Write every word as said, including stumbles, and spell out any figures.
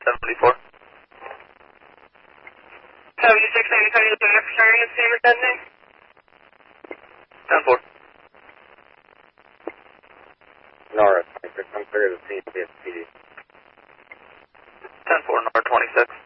seventy-four. seventy-six ninety-five, you're looking for starting at Sabre ten nine. ten four. Nora, twenty-six, I'm clear to see P S P D. ten four, Nora twenty-six.